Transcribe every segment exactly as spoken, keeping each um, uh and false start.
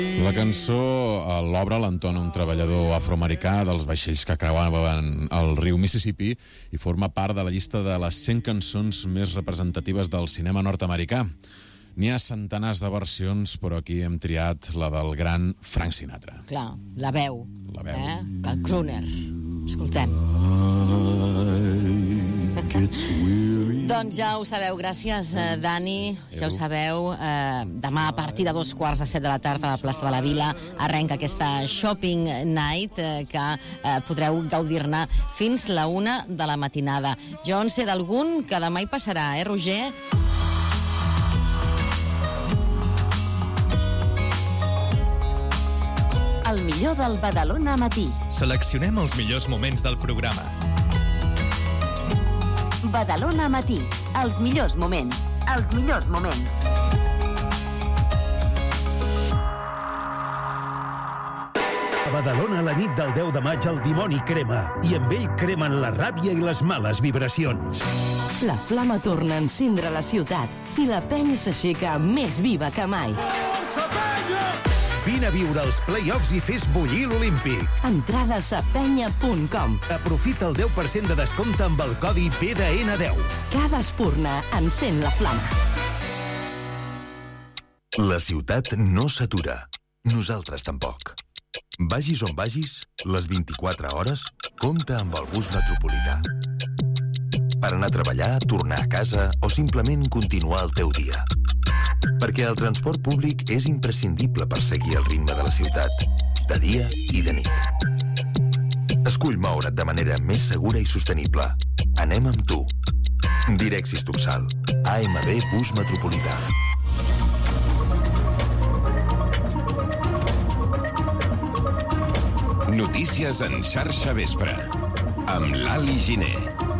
La cançó l'obra l'entona un treballador afroamericà dels vaixells que creuaven el riu Mississippi i forma part de la llista de les cent cançons més representatives del cinema nord-americà. N'hi ha centenars de versions, però aquí hem triat la del gran Frank Sinatra. Clar, la veu. La veu. Eh? Que el crooner. Escoltem. Doncs ja ho sabeu, gràcies, eh, Dani. Ja ho sabeu, eh, demà a partir de dos quarts de set de la tarda a la plaça de la Vila arrenca aquesta Shopping Night eh, que eh, podreu gaudir-ne fins la una de la matinada. Jo en sé d'algun que demà hi passarà, eh, Roger? El millor del Badalona Matí. Seleccionem els millors moments del programa. Badalona Matí. Els millors moments. Els millors moments. A Badalona, la nit del deu de maig, el dimoni crema. I amb ell cremen la ràbia i les males vibracions. La flama torna a encendre la ciutat i la penya s'aixeca més viva que mai. Vine a viure els play-offs i fes bullir l'Olímpic. Entrades a penya punt com. Aprofita el deu per cent de descompte amb el codi P D N deu. Cada espurna encén la flama. La ciutat no s'atura. Nosaltres tampoc. Vagis on vagis, les vint-i-quatre hores, compta amb el bus metropolità. Per anar a treballar, tornar a casa o simplement continuar el teu dia. Perquè el transport públic és imprescindible per seguir el ritme de la ciutat, de dia i de nit. Escull moure't de manera més segura i sostenible. Anem amb tu. Direxis Tuxal. A M B Bus Metropolità. Notícies en xarxa vespre, amb l'Ali Giner.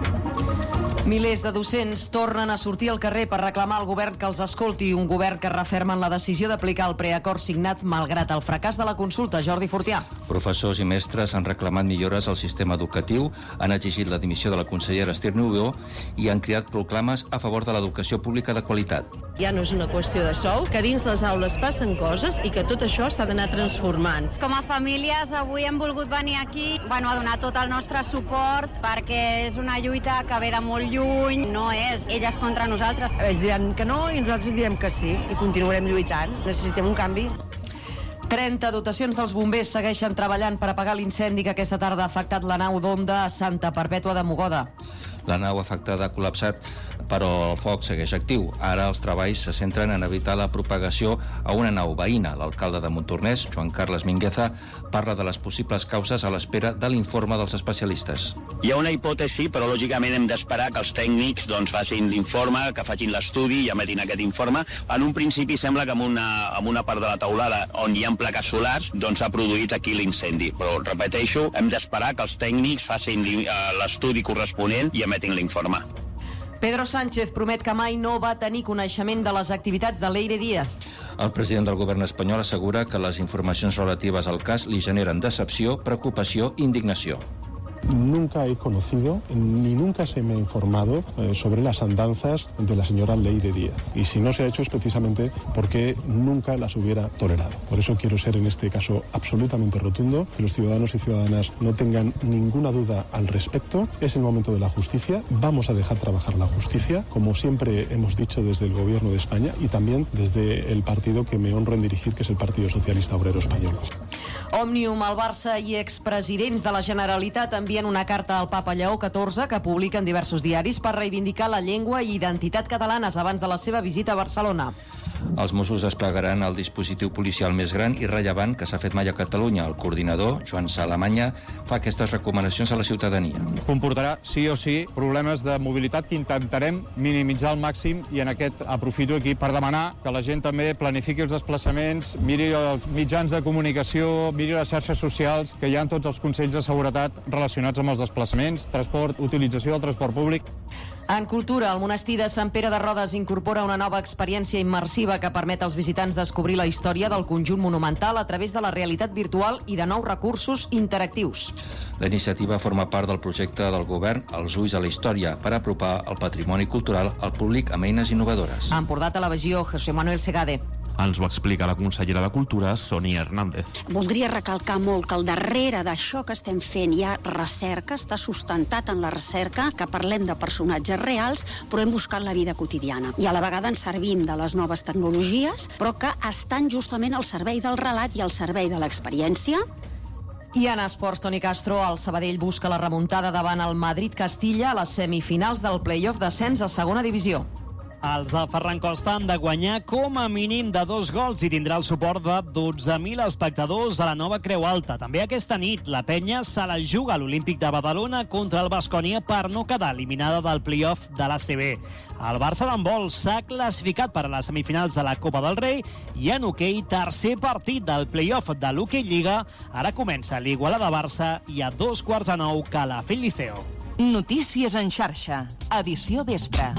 Milers de docents tornen a sortir al carrer per reclamar al govern que els escolti, un govern que referma en la decisió d'aplicar el preacord signat malgrat el fracàs de la consulta. Jordi Fortià. Professors i mestres han reclamat millores al sistema educatiu, han exigit la dimissió de la consellera Esther Niubó i han criat proclames a favor de l'educació pública de qualitat. Ja no és una qüestió de sou, que dins les aules passen coses i que tot això s'ha d'anar transformant. Com a famílies avui hem volgut venir aquí, bueno, a donar tot el nostre suport perquè és una lluita que ve de molt lluny, no és elles contra nosaltres. Ells diran que no i nosaltres direm que sí i continuarem lluitant. Necessitem un canvi. trenta dotacions dels bombers segueixen treballant per apagar l'incendi que aquesta tarda ha afectat la nau d'Onda a Santa Perpètua de Mogoda. La nau afectada ha col·lapsat, però el foc segueix actiu. Ara els treballs se centren en evitar la propagació a una nau veïna. L'alcalde de Montornès, Joan Carles Mingueza, parla de les possibles causes a l'espera de l'informe dels especialistes. Hi ha una hipòtesi, però lògicament hem d'esperar que els tècnics doncs, facin l'informe, que facin l'estudi i emetin aquest informe. En un principi sembla que en una, en una part de la teulada on hi ha plaques solars doncs s'ha produït aquí l'incendi. Però, repeteixo, hem d'esperar que els tècnics facin l'estudi corresponent i emetin l'informe. Pedro Sánchez promet que mai no va tenir coneixement de les activitats de Leire Díaz. El president del govern espanyol assegura que les informacions relatives al cas li generen decepció, preocupació i indignació. Nunca he conocido ni nunca se me ha informado eh, sobre las andanzas de la señora Leire Díaz. Y si no se ha hecho es precisamente porque nunca las hubiera tolerado. Por eso quiero ser en este caso absolutamente rotundo, que los ciudadanos y ciudadanas no tengan ninguna duda al respecto. Es el momento de la justicia. Vamos a dejar trabajar la justicia, como siempre hemos dicho desde el Gobierno de España y también desde el partido que me honro en dirigir, que es el Partido Socialista Obrero Español. Òmnium, el Barça i expresidents de la Generalitat envien una carta al papa Lleó catorze que publiquen diversos diaris per reivindicar la llengua i identitat catalanes abans de la seva visita a Barcelona. Els Mossos desplegaran el dispositiu policial més gran i rellevant que s'ha fet mai a Catalunya. El coordinador, Joan Salamanya, fa aquestes recomanacions a la ciutadania. Comportarà, sí o sí, problemes de mobilitat que intentarem minimitzar al màxim i en aquest aprofito aquí per demanar que la gent també planifiqui els desplaçaments, miri els mitjans de comunicació, miri les xarxes socials, que hi ha tots els consells de seguretat relacionats amb els desplaçaments, transport, utilització del transport públic. En cultura, el monestir de Sant Pere de Rodes incorpora una nova experiència immersiva que permet als visitants descobrir la història del conjunt monumental a través de la realitat virtual i de nous recursos interactius. La iniciativa forma part del projecte del govern Els ulls a la història per apropar el patrimoni cultural al públic amb eines innovadores. Ha Empordà Televisió, José Manuel Segade. Ens ho explica la consellera de Cultura, Sonia Hernández. Voldria recalcar molt que al darrere d'això que estem fent hi ha recerca, està sustentat en la recerca, que parlem de personatges reals, però hem buscat la vida quotidiana. I a la vegada ens servim de les noves tecnologies, però que estan justament al servei del relat i al servei de l'experiència. I en esports, Toni Castro, el Sabadell busca la remuntada davant el Madrid-Castilla a les semifinals del play-off d'ascens a segona divisió. Els de Ferran Costa han de guanyar com a mínim de dos gols i tindrà el suport de dotze mil espectadors a la nova Creu Alta. També aquesta nit la penya se la juga a l'Olímpic de Badalona contra el Baskonia per no quedar eliminada del play-off de l'A C B. El Barça d'handbol s'ha classificat per a les semifinals de la Copa del Rei i en hoquei, tercer partit del play-off de l'Hockey Lliga. Ara comença l'Igualada-Barça i a dos quarts de nou Calafell-Liceo. Notícies en xarxa, edició vespre.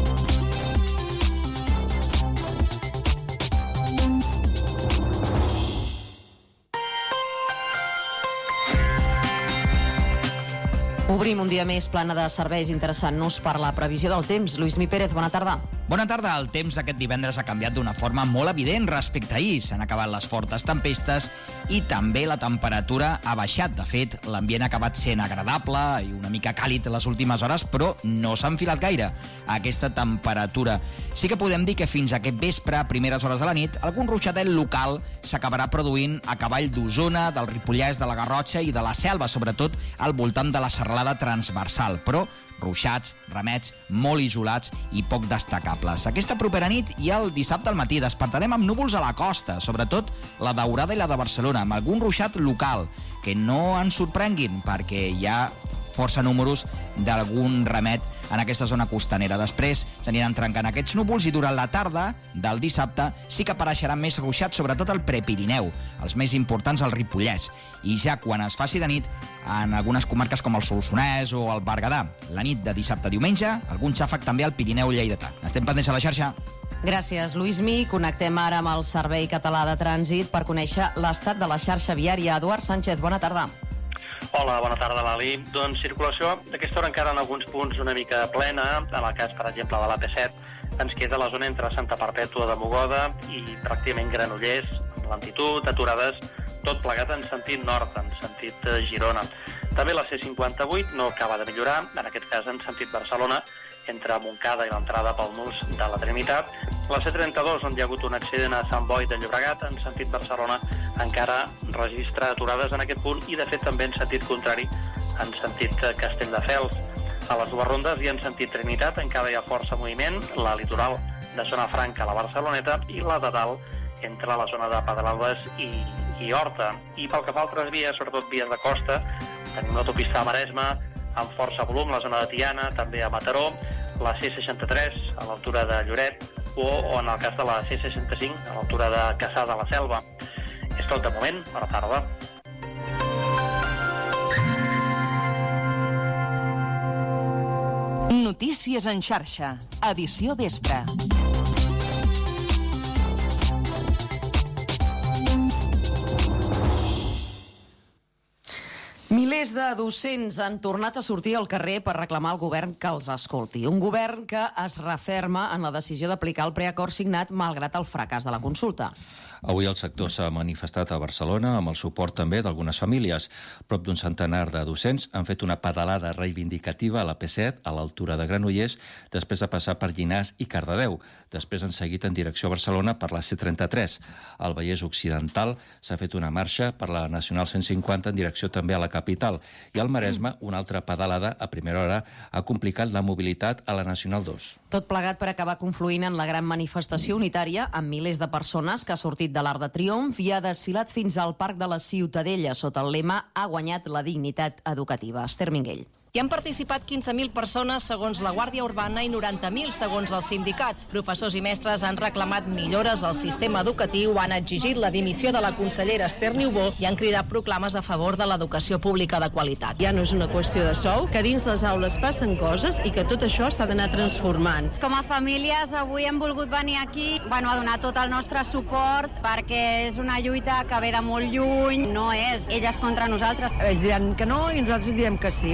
Obrim un dia més plana de serveis interessant-nos per la previsió del temps. Lluís Mi Pérez, bona tarda. Bona tarda. El temps d'aquest divendres ha canviat d'una forma molt evident respecte a ahir. S'han acabat les fortes tempestes i també la temperatura ha baixat. De fet, l'ambient ha acabat sent agradable i una mica càlid les últimes hores, però no s'ha enfilat gaire a aquesta temperatura. Sí que podem dir que fins a aquest vespre, a primeres hores de la nit, algun ruixadet local s'acabarà produint a cavall d'Osona, del Ripollès, de la Garrotxa i de la Selva, sobretot al voltant de la serralada transversal, però ruixats, remets molt isolats i poc destacables. Aquesta propera nit i el dissabte al matí despertarem amb núvols a la costa, sobretot la Daurada i la de Barcelona, amb algun ruixat local, que no ens sorprenguin perquè hi ha força números d'algun remet en aquesta zona costanera. Després s'aniran trencant aquests núvols i durant la tarda del dissabte sí que apareixeran més ruixats, sobretot al Prepirineu, els més importants al Ripollès. I ja quan es faci de nit, en algunes comarques com el Solsonès o el Berguedà, la nit de dissabte a diumenge, algun xàfec també al Pirineu lleidatà. Estem pendents a la xarxa. Gràcies, Lluís Mi. Connectem ara amb el Servei Català de Trànsit per conèixer l'estat de la xarxa viària. Eduard Sánchez, bona tarda. Hola, bona tarda, Lali. Doncs circulació d'aquesta hora encara en alguns punts una mica plena. En el cas, per exemple, de l'A P set, ens queda la zona entre Santa Perpètua de Mogoda i pràcticament Granollers, amb lentitud, aturades, tot plegat en sentit nord, en sentit Girona. També la C cinquanta-vuit no acaba de millorar, en aquest cas en sentit Barcelona, entre Montcada i l'entrada pel nus de la Trinitat. La C trenta-dos, on hi ha hagut un accident a Sant Boi de Llobregat, en sentit Barcelona, encara registra aturades en aquest punt i, de fet, també en sentit contrari, en sentit Castelldefels. A les dues rondes i en sentit Trinitat encara hi ha força moviment, la litoral de Zona Franca a la Barceloneta i la de dalt entre la zona de Pedralbes i, i Horta. I pel que fa a altres vies, sobretot vies de costa, tenim l'autopista de Maresme amb força volum, la zona de Tiana, també a Mataró, la C seixanta-tres a l'altura de Lloret o, o en el cas de la C seixanta-cinc a l'altura de Cassà de la Selva. És tot de moment. Bona tarda. Notícies en xarxa, edició vespre. Milers de docents han tornat a sortir al carrer per reclamar al govern que els escolti. Un govern que es referma en la decisió d'aplicar el preacord signat malgrat el fracàs de la consulta. Avui el sector s'ha manifestat a Barcelona amb el suport també d'algunes famílies. Prop d'un centenar de docents han fet una pedalada reivindicativa a la P set, a l'altura de Granollers, després de passar per Llinars i Cardedeu. Després han seguit en direcció a Barcelona per la C trenta-tres. Al Vallès Occidental s'ha fet una marxa per la Nacional cent cinquanta en direcció també a la capital. I al Maresme, una altra pedalada a primera hora ha complicat la mobilitat a la Nacional dos. Tot plegat per acabar confluint en la gran manifestació unitària amb milers de persones que ha sortit de l'Arc de Triomf i ha desfilat fins al Parc de la Ciutadella sota el lema "Ha guanyat la dignitat educativa". Esther Minguell. Hi han participat quinze mil persones segons la Guàrdia Urbana i noranta mil segons els sindicats. Professors i mestres han reclamat millores al sistema educatiu, han exigit la dimissió de la consellera Esther Niubó i han cridat proclames a favor de l'educació pública de qualitat. Ja no és una qüestió de sou, que dins les aules passen coses i que tot això s'ha d'anar transformant. Com a famílies avui hem volgut venir aquí bueno, a donar tot el nostre suport perquè és una lluita que ve de molt lluny, no és elles contra nosaltres. Ells diran que no i nosaltres direm que sí i continuem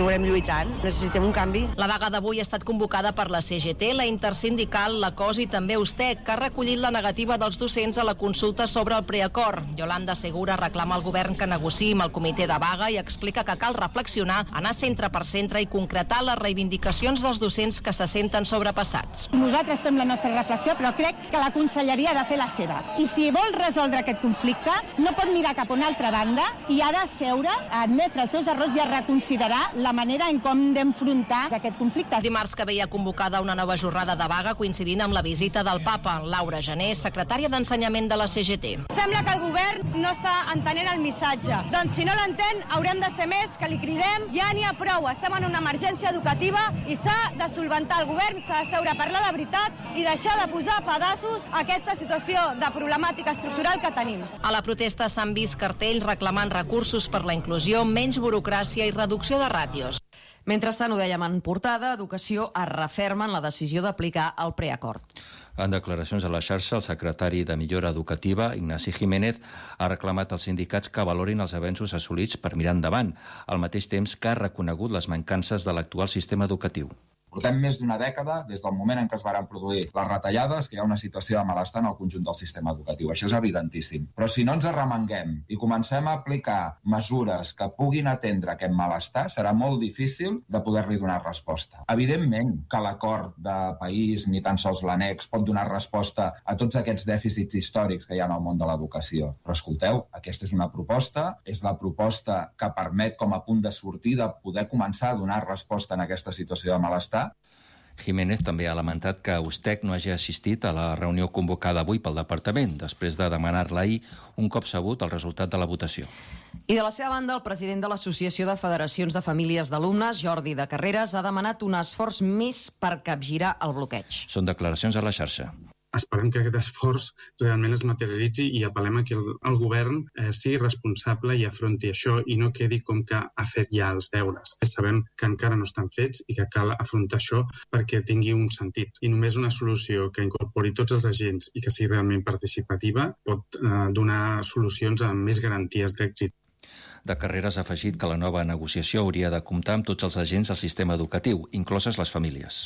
continuarem lluitant. Necessitem un canvi. La vaga d'avui ha estat convocada per la C G T, la Intersindical, la C O S i també Ustec, que ha recollit la negativa dels docents a la consulta sobre el preacord. Yolanda Segura reclama al govern que negociï amb el comitè de vaga i explica que cal reflexionar, anar centre per centre i concretar les reivindicacions dels docents que se senten sobrepassats. Nosaltres fem la nostra reflexió, però crec que la conselleria ha de fer la seva. I si vol resoldre aquest conflicte, no pot mirar cap a una altra banda i ha de seure, a admetre els seus errors i a reconsiderar la manera en com d'enfrontar aquest conflicte. Dimarts que veia convocada una nova jornada de vaga coincidint amb la visita del papa. Laura Gené, secretària d'Ensenyament de la C G T. Sembla que el govern no està entenent el missatge. Doncs si no l'entén, haurem de ser més que li cridem. Ja n'hi ha prou, estem en una emergència educativa i s'ha de solventar el govern, s'ha de seure a parlar de veritat i deixar de posar a pedaços aquesta situació de problemàtica estructural que tenim. A la protesta s'han vist cartells reclamant recursos per la inclusió, menys burocràcia i reducció de ràtios. Mentrestant, ho dèiem en portada, Educació es referma en la decisió d'aplicar el preacord. En declaracions a la xarxa, el secretari de Millora Educativa, Ignasi Jiménez, ha reclamat als sindicats que valorin els avenços assolits per mirar endavant, al mateix temps que ha reconegut les mancances de l'actual sistema educatiu. Portem més d'una dècada des del moment en què es van produir les retallades que hi ha una situació de malestar en el conjunt del sistema educatiu. Això és evidentíssim. Però si no ens arremanguem i comencem a aplicar mesures que puguin atendre aquest malestar, serà molt difícil de poder-li donar resposta. Evidentment que l'acord de país, ni tan sols l'annex, pot donar resposta a tots aquests dèficits històrics que hi ha en el món de l'educació. Però escolteu, aquesta és una proposta, és la proposta que permet com a punt de sortida poder començar a donar resposta en aquesta situació de malestar. Jiménez també ha lamentat que Ustec no hagi assistit a la reunió convocada avui pel departament, després de demanar-la ahir un cop sabut el resultat de la votació. I de la seva banda, el president de l'Associació de Federacions de Famílies d'Alumnes, Jordi de Carreras, ha demanat un esforç més per capgirar el bloqueig. Són declaracions a la xarxa. Esperem que aquest esforç realment es materialitzi i apel·lem a que el, el govern eh, sigui responsable i afronti això i no quedi com que ha fet ja els deures. Sabem que encara no estan fets i que cal afrontar això perquè tingui un sentit. I només una solució que incorpori tots els agents i que sigui realment participativa pot eh, donar solucions amb més garanties d'èxit. De Carreras ha afegit que la nova negociació hauria de comptar amb tots els agents del sistema educatiu, incloses les famílies.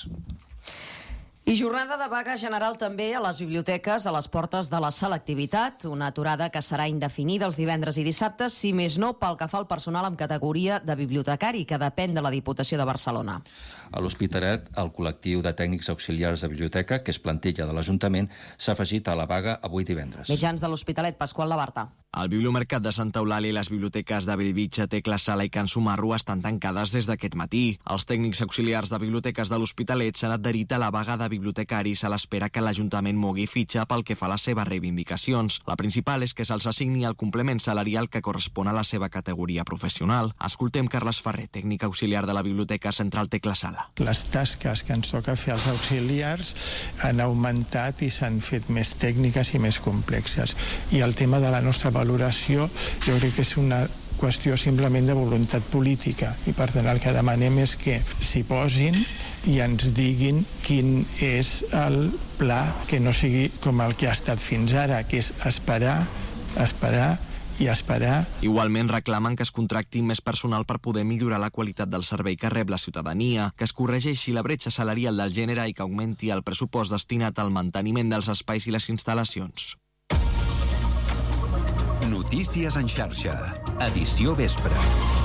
I jornada de vaga general també a les biblioteques a les portes de la selectivitat, una aturada que serà indefinida els divendres i dissabtes, si més no pel que fa al personal amb categoria de bibliotecari, que depèn de la Diputació de Barcelona. A l'Hospitalet, el col·lectiu de tècnics auxiliars de biblioteca, que és plantilla de l'Ajuntament, s'ha afegit a la vaga avui divendres. Mitjans de l'Hospitalet, Pasqual Labarta. El Bibliomercat de Santa Eulàlia i les biblioteques de Bellvitge, Tecla Sala i Can Sumarro estan tancades des d'aquest matí. Els tècnics auxiliars de biblioteques de l'Hospitalet s'han adherit a la vaga de bibliotecaris a l'espera que l'Ajuntament mogui fitxa pel que fa a les seves reivindicacions. La principal és que se'ls assigni el complement salarial que correspon a la seva categoria professional. Escoltem Carles Ferrer, tècnic auxiliar de la Biblioteca Central Tecla Sala. Les tasques que ens toca fer als auxiliars han augmentat i s'han fet més tècniques i més complexes. I el tema de la nostra valoració jo crec que és una qüestió simplement de voluntat política i per tant el que demanem és que s'hi posin i ens diguin quin és el pla, que no sigui com el que ha estat fins ara, que és esperar, esperar i esperar. Igualment reclamen que es contracti més personal per poder millorar la qualitat del servei que rep la ciutadania, que es corregeixi la bretxa salarial del gènere i que augmenti el pressupost destinat al manteniment dels espais i les instal·lacions. Notícies en xarxa. Edició vespre.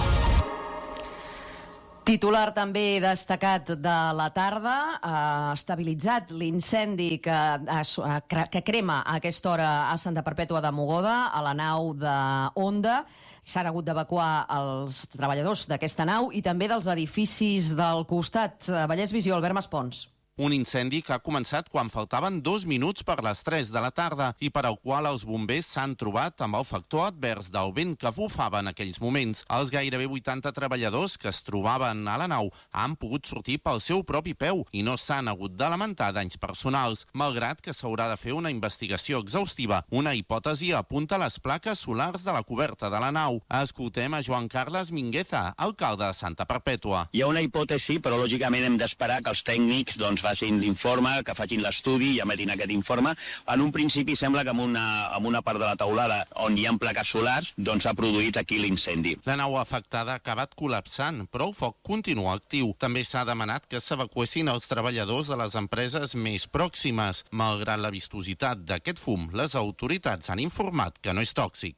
Titular també destacat de la tarda, ha estabilitzat l'incendi que, que crema a aquesta hora a Santa Perpètua de Mogoda, a la nau de Honda. S'han hagut d'evacuar els treballadors d'aquesta nau i també dels edificis del costat. Vallès Visió, Albert Maspons. Un incendi que ha començat quan faltaven dos minuts per les tres de la tarda i per al qual els bombers s'han trobat amb el factor advers del vent que bufava en aquells moments. Els gairebé vuitanta treballadors que es trobaven a la nau han pogut sortir pel seu propi peu i no s'han hagut de lamentar danys personals, malgrat que s'haurà de fer una investigació exhaustiva. Una hipòtesi apunta les plaques solars de la coberta de la nau. Escoltem a Joan Carles Mingueza, alcalde de Santa Perpètua. Hi ha una hipòtesi, però lògicament hem d'esperar que els tècnics doncs, facin l'informe, que facin l'estudi i emetin aquest informe. En un principi sembla que en una, en una part de la teulada on hi ha plaques solars doncs s'ha produït aquí l'incendi. La nau afectada ha acabat col·lapsant, però el foc continua actiu. També s'ha demanat que s'evacuessin els treballadors de les empreses més pròximes. Malgrat la vistositat d'aquest fum, les autoritats han informat que no és tòxic.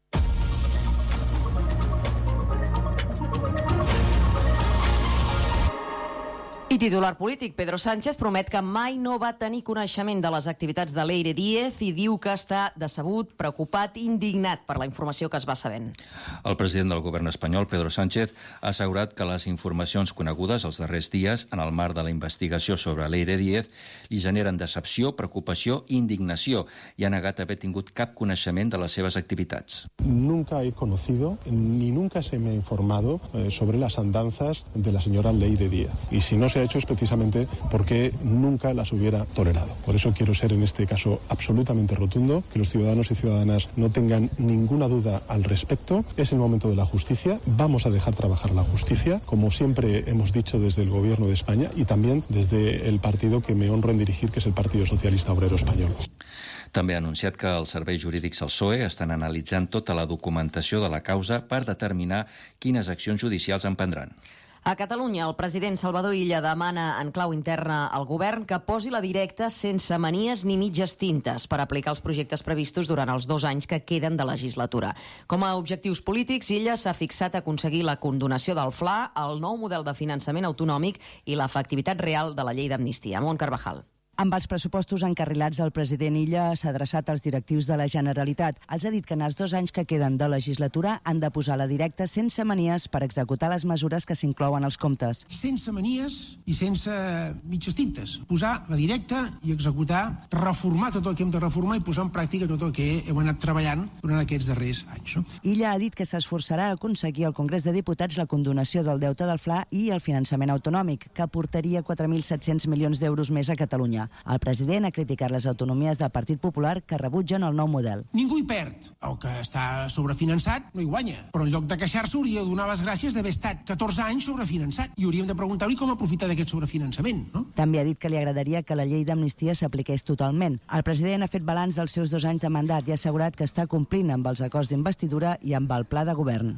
I titular polític, Pedro Sánchez promet que mai no va tenir coneixement de les activitats de Leire Díez i diu que està decebut, preocupat i indignat per la informació que es va sabent. El president del govern espanyol, Pedro Sánchez, ha assegurat que les informacions conegudes els darrers dies en el marc de la investigació sobre Leire Díez li generen decepció, preocupació i indignació i ha negat haver tingut cap coneixement de les seves activitats. Nunca he conocido ni nunca se me ha informado eh, sobre las andanzas de la señora Leire Díez. Y si no se ha hecho es precisamente porque nunca las hubiera tolerado. Por eso quiero ser en este caso absolutamente rotundo, que los ciudadanos y ciudadanas no tengan ninguna duda al respecto. Es el momento de la justicia. Vamos a dejar trabajar la justicia, como siempre hemos dicho desde el Gobierno de España y también desde el partido que me honro en dirigir, que es el Partido Socialista Obrero Español. També ha anunciat que els serveis jurídics al P S O E estan analitzant tota la documentació de la causa per determinar quines accions judicials emprendran. A Catalunya, el president Salvador Illa demana en clau interna al govern que posi la directa sense manies ni mitges tintes per aplicar els projectes previstos durant els dos anys que queden de legislatura. Com a objectius polítics, Illa s'ha fixat a aconseguir la condonació del F L A, el nou model de finançament autonòmic i l'efectivitat real de la llei d'amnistia. Mont Carvajal. Amb els pressupostos encarrilats, el president Illa s'ha adreçat als directius de la Generalitat. Els ha dit que en els dos anys que queden de legislatura han de posar la directa sense manies per executar les mesures que s'inclouen als comptes. Sense manies i sense mitges tintes. Posar la directa i executar, reformar tot el que hem de reformar i posar en pràctica tot el que hem anat treballant durant aquests darrers anys. No? Illa ha dit que s'esforçarà a aconseguir al Congrés de Diputats la condonació del deute del F L A i el finançament autonòmic, que aportaria quatre mil set-cents milions d'euros més a Catalunya. El president ha criticat les autonomies del Partit Popular que rebutgen el nou model. Ningú hi perd. El que està sobrefinançat no hi guanya. Però en lloc de queixar-se hauria de donar les gràcies d'haver estat catorze anys sobrefinançat. I hauríem de preguntar-li com aprofitar d'aquest sobrefinançament. No? També ha dit que li agradaria que la llei d'amnistia s'apliqués totalment. El president ha fet balanç dels seus dos anys de mandat i ha assegurat que està complint amb els acords d'investidura i amb el pla de govern.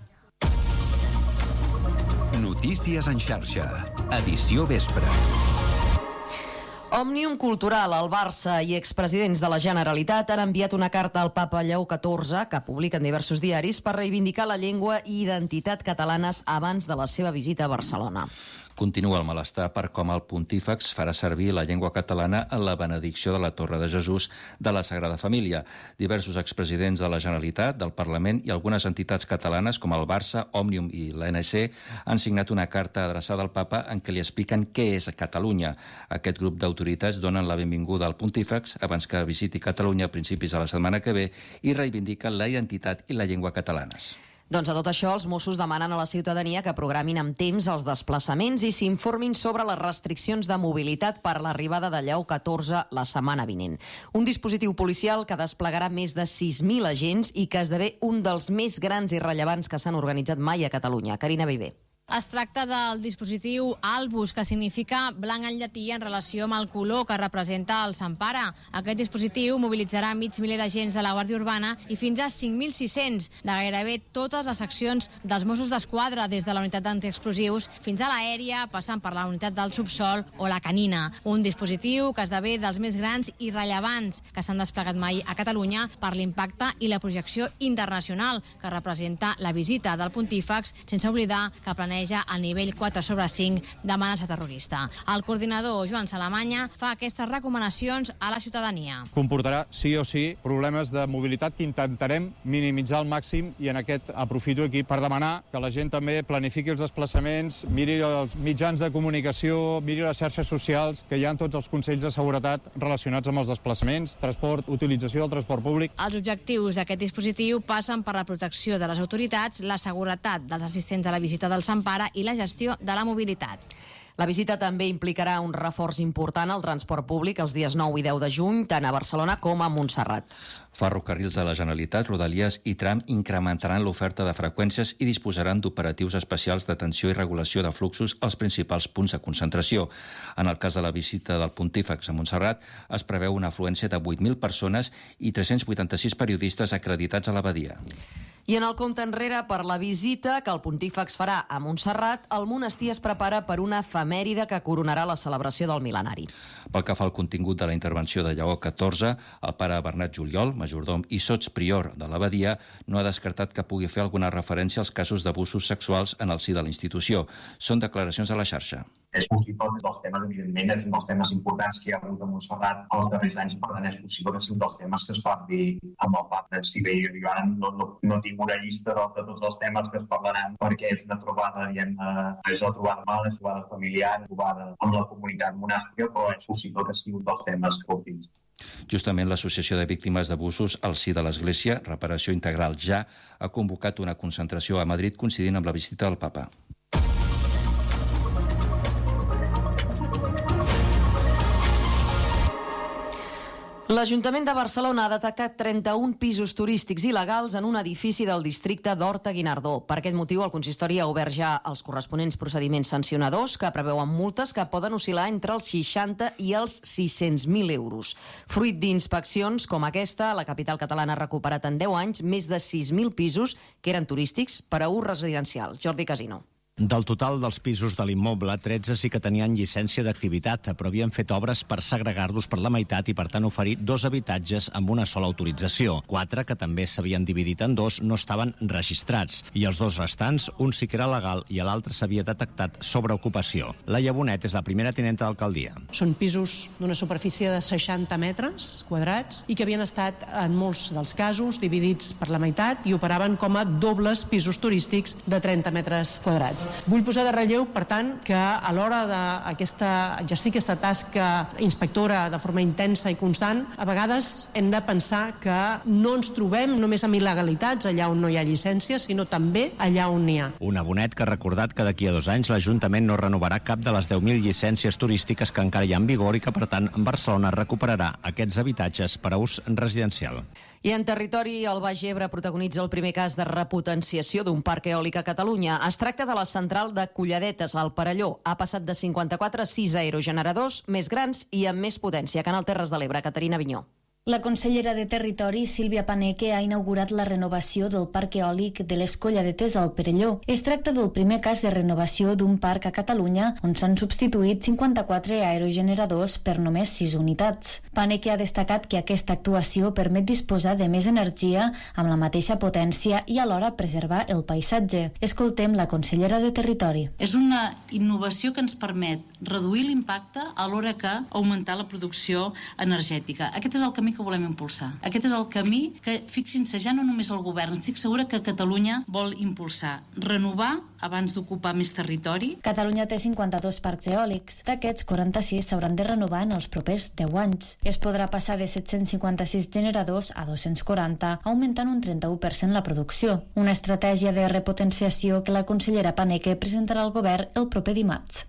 Notícies en xarxa. Edició vespre. Òmnium Cultural, el Barça i expresidents de la Generalitat han enviat una carta al papa Lleó catorze, que publiquen diversos diaris, per reivindicar la llengua i identitat catalanes abans de la seva visita a Barcelona. Continua el malestar per com el pontífex farà servir la llengua catalana en la benedicció de la Torre de Jesús de la Sagrada Família. Diversos expresidents de la Generalitat, del Parlament i algunes entitats catalanes com el Barça, Òmnium i l'A N C han signat una carta adreçada al papa en què li expliquen què és Catalunya. Aquest grup d'autoritats donen la benvinguda al pontífex abans que visiti Catalunya a principis de la setmana que ve i reivindiquen la identitat i la llengua catalanes. Doncs a tot això, els Mossos demanen a la ciutadania que programin amb temps els desplaçaments i s'informin sobre les restriccions de mobilitat per l'arribada de Lleó catorze la setmana vinent. Un dispositiu policial que desplegarà més de sis mil agents i que esdevé un dels més grans i rellevants que s'han organitzat mai a Catalunya. Carina Viver. Es tracta del dispositiu Albus, que significa blanc en llatí en relació amb el color que representa el Sant Pare. Aquest dispositiu mobilitzarà mig miler d'agents de la Guàrdia Urbana i fins a cinc mil sis-cents de gairebé totes les seccions dels Mossos d'Esquadra, des de la unitat d'antiexplosius fins a l'aèria, passant per la unitat del subsol o la canina. Un dispositiu que esdevé dels més grans i rellevants que s'han desplegat mai a Catalunya per l'impacte i la projecció internacional que representa la visita del pontífex, sense oblidar que planeja al nivell quatre sobre cinc d'amenaça terrorista. El coordinador Joan Salamanya fa aquestes recomanacions a la ciutadania. Comportarà sí o sí problemes de mobilitat que intentarem minimitzar al màxim i en aquest aprofito aquí per demanar que la gent també planifiqui els desplaçaments, miri els mitjans de comunicació, miri les xarxes socials, que hi ha tots els consells de seguretat relacionats amb els desplaçaments, transport, utilització del transport públic. Els objectius d'aquest dispositiu passen per la protecció de les autoritats, la seguretat dels assistents a la visita del Sant Pare i la gestió de la mobilitat. La visita també implicarà un reforç important al transport públic els dies nou i deu de juny, tant a Barcelona com a Montserrat. Ferrocarrils de la Generalitat, Rodalies i Tram incrementaran l'oferta de freqüències i disposaran d'operatius especials d'atenció i regulació de fluxos als principals punts de concentració. En el cas de la visita del Pontífex a Montserrat, es preveu una afluència de vuit mil persones i tres-cents vuitanta-sis periodistes acreditats a l'abadia. I en el compte enrere per la visita que el Pontífex farà a Montserrat, el monestir es prepara per una efemèride que coronarà la celebració del mil·lenari. Pel que fa al contingut de la intervenció de Lleó catorze, el pare Bernat Juliol, majordom i sotsprior de l'abadia, no ha descartat que pugui fer alguna referència als casos d'abusos sexuals en el si de la institució. Són declaracions a la xarxa. És possible que dels temes, evidentment, és un dels temes importants que hi ha hagut a Montserrat els darrers anys, per tant és possible que sigui un dels temes que es parli amb el papa. Si bé jo, jo ara no, no, no tinc una llista de, de tots els temes que es parlaran, perquè és una trobada, diguem, és una trobada mal, és una trobada familiar, una trobada amb la comunitat monàstica, però és possible que sigui un dels temes que portin. Justament l'Associació de Víctimes d'Abusos al si de l'Església, Reparació Integral Ja, ha convocat una concentració a Madrid coincidint amb la visita del papa. L'Ajuntament de Barcelona ha detectat trenta-un pisos turístics il·legals en un edifici del districte d'Horta-Guinardó. Per aquest motiu, el consistori ha obert ja els corresponents procediments sancionadors que preveuen multes que poden oscil·lar entre els seixanta i els sis-cents mil euros. Fruit d'inspeccions com aquesta, la capital catalana ha recuperat en deu anys més de sis mil pisos que eren turístics per a ús residencial. Jordi Casino. Del total dels pisos de l'immoble, tretze sí que tenien llicència d'activitat, però havien fet obres per segregar-los per la meitat i, per tant, oferir dos habitatges amb una sola autorització. Quatre, que també s'havien dividit en dos, no estaven registrats. I els dos restants, un sí que era legal i l'altre s'havia detectat sobreocupació. Laia Bonet és la primera tinenta d'alcaldia. Són pisos d'una superfície de seixanta metres quadrats i que havien estat, en molts dels casos, dividits per la meitat i operaven com a dobles pisos turístics de trenta metres quadrats. Vull posar de relleu, per tant, que a l'hora d'exercir aquesta tasca inspectora de forma intensa i constant, a vegades hem de pensar que no ens trobem només amb il·legalitats allà on no hi ha llicència, sinó també allà on n'hi ha. Una Bonet que ha recordat que d'aquí a dos anys l'Ajuntament no renovarà cap de les deu mil llicències turístiques que encara hi ha en vigor i que, per tant, Barcelona recuperarà aquests habitatges per a ús residencial. I en territori, el Baix Ebre protagonitza el primer cas de repotenciació d'un parc eòlic a Catalunya. Es tracta de la central de Colladetes, al Perelló. Ha passat de cinquanta-quatre a sis aerogeneradors més grans i amb més potència. Canal Terres de l'Ebre, Caterina Vinyó. La consellera de Territori, Sílvia Paneque, ha inaugurat la renovació del parc eòlic de les Colladetes al Perelló. Es tracta del primer cas de renovació d'un parc a Catalunya on s'han substituït cinquanta-quatre aerogeneradors per només sis unitats. Paneque ha destacat que aquesta actuació permet disposar de més energia amb la mateixa potència i alhora preservar el paisatge. Escoltem la consellera de Territori. És una innovació que ens permet reduir l'impacte alhora que augmentar la producció energètica. Aquest és el camí que volem impulsar. Aquest és el camí que, fixin-se, ja no només el govern, estic segura que Catalunya vol impulsar. Renovar abans d'ocupar més territori. Catalunya té cinquanta-dos parcs eòlics. D'aquests, quaranta-sis s'hauran de renovar en els propers deu anys. Es podrà passar de set-cents cinquanta-sis generadors a dos-cents quaranta, augmentant un trenta-u per cent la producció. Una estratègia de repotenciació que la consellera Paneque presentarà al govern el proper dimarts.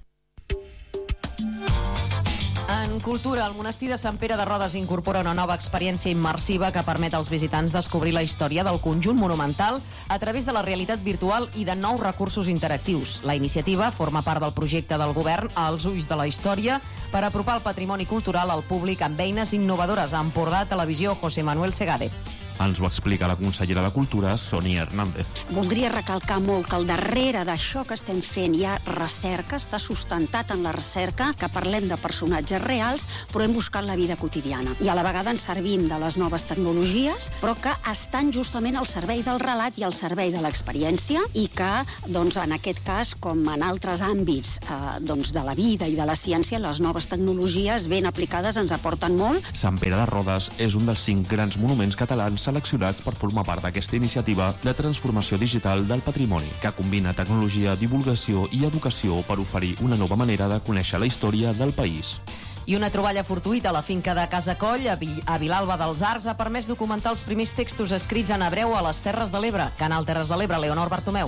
En cultura, el monestir de Sant Pere de Rodes incorpora una nova experiència immersiva que permet als visitants descobrir la història del conjunt monumental a través de la realitat virtual i de nous recursos interactius. La iniciativa forma part del projecte del govern als ulls de la història per apropar el patrimoni cultural al públic amb eines innovadores. A Empordà Televisió, José Manuel Segade. Ens ho explica la consellera de Cultura, Sonia Hernández. Voldria recalcar molt que al darrere d'això que estem fent hi ha recerca, està sustentat en la recerca, que parlem de personatges reals, però hem buscat la vida quotidiana. I a la vegada ens servim de les noves tecnologies, però que estan justament al servei del relat i al servei de l'experiència i que, doncs, en aquest cas, com en altres àmbits eh, doncs, de la vida i de la ciència, les noves tecnologies ben aplicades ens aporten molt. Sant Pere de Rodes és un dels cinc grans monuments catalans seleccionats per formar part d'aquesta iniciativa de transformació digital del patrimoni, que combina tecnologia, divulgació i educació per oferir una nova manera de conèixer la història del país. I una troballa fortuïta a la finca de Casa Coll, a Vilalba dels Arcs, ha permès documentar els primers textos escrits en hebreu a les Terres de l'Ebre. Canal Terres de l'Ebre, Leonor Bartomeu.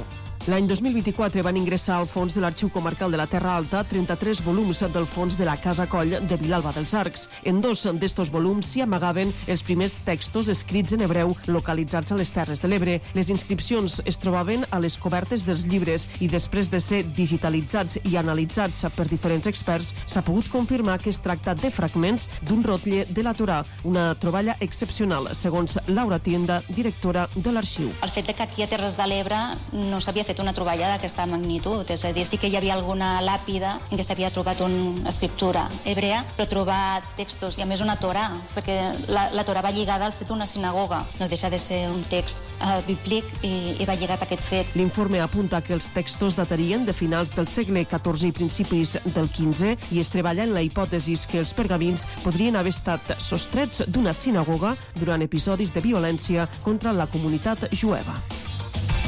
L'any dos mil vint-i-quatre van ingressar al fons de l'Arxiu Comarcal de la Terra Alta trenta-tres volums del fons de la Casa Coll de Vilalba dels Arcs. En dos d'estos volums s'hi amagaven els primers textos escrits en hebreu localitzats a les Terres de l'Ebre. Les inscripcions es trobaven a les cobertes dels llibres i després de ser digitalitzats i analitzats per diferents experts, s'ha pogut confirmar que es tracta de fragments d'un rotlle de la Torà, una troballa excepcional, segons Laura Tienda, directora de l'arxiu. El fet de que aquí a Terres de l'Ebre no s'havia fet una troballa d'aquesta magnitud, és a dir, sí que hi havia alguna làpida en què s'havia trobat una escriptura hebrea, però trobar textos, i a més una Torà, perquè la, la Torà va lligada al fet d'una sinagoga, no deixa de ser un text eh, bíblic i, i va lligat a aquest fet. L'informe apunta que els textos datarien de finals del segle catorze i principis del quinze i es treballa en la hipòtesi que els pergamins podrien haver estat sostrets d'una sinagoga durant episodis de violència contra la comunitat jueva.